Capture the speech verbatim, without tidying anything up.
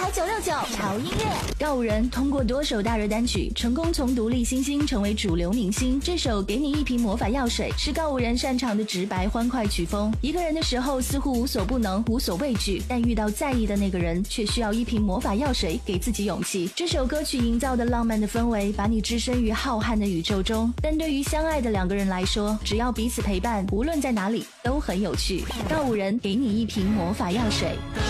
九六九潮音乐。告五人通过多首大热单曲，成功从独立新星成为主流明星。这首《给你一瓶魔法药水》是告五人擅长的直白欢快曲风。一个人的时候似乎无所不能，无所畏惧，但遇到在意的那个人，却需要一瓶魔法药水给自己勇气。这首歌曲营造的浪漫的氛围，把你置身于浩瀚的宇宙中。但对于相爱的两个人来说，只要彼此陪伴，无论在哪里都很有趣。告五人给你一瓶魔法药水。